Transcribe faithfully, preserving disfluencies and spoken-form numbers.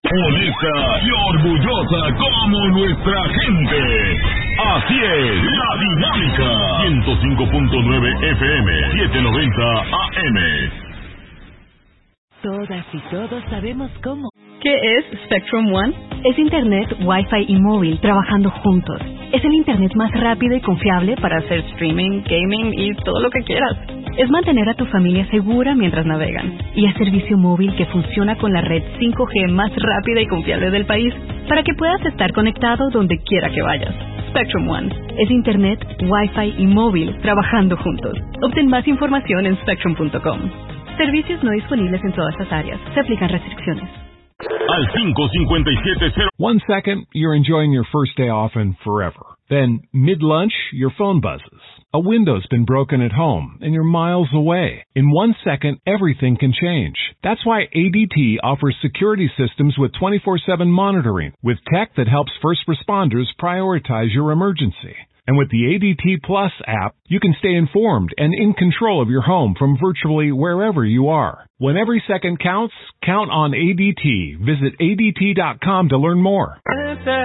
Honesta y orgullosa como nuestra gente. Así es, La Dinámica. ciento cinco punto nueve F M, setecientos noventa A M. Todas y todos sabemos cómo. ¿Qué es Spectrum One? Es Internet, Wi-Fi y móvil trabajando juntos. Es el Internet más rápido y confiable para hacer streaming, gaming y todo lo que quieras. Es mantener a tu familia segura mientras navegan. Y es servicio móvil que funciona con la red cinco G más rápida y confiable del país para que puedas estar conectado donde quiera que vayas. Spectrum One es Internet, Wi-Fi y móvil trabajando juntos. Obtén más información en spectrum punto com. Servicios no disponibles en todas las áreas. Se aplican restricciones. Al cinco cinco siete cero. One second, you're enjoying your first day off and forever. Then, mid-lunch, your phone buzzes. A window's been broken at home, and you're miles away. In one second, everything can change. That's why A D T offers security systems with twenty-four seven monitoring, with tech that helps first responders prioritize your emergency. And with the A D T Plus app, you can stay informed and in control of your home from virtually wherever you are. When every second counts, count on A D T. Visit A D T dot com to learn more.